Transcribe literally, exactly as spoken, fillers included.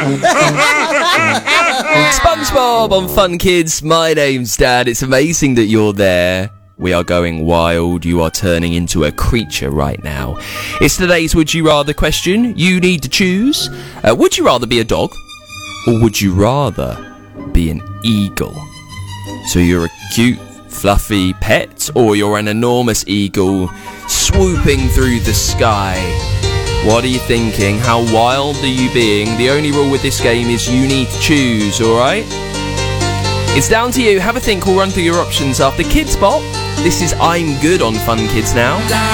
SpongeBob on Fun Kids. My name's Dad. It's amazing that you're there. We are going wild. You are turning into a creature right now. It's today's Would You Rather question. You need to choose. Uh, would you rather be a dog? Or would you rather be an eagle? So you're a cute, fluffy pet, or you're an enormous eagle swooping through the sky? What are you thinking? How wild are you being? The only rule with this game is you need to choose, alright? It's down to you. Have a think. We'll run through your options after Kids Bop. This is I'm Good on Fun Kids now.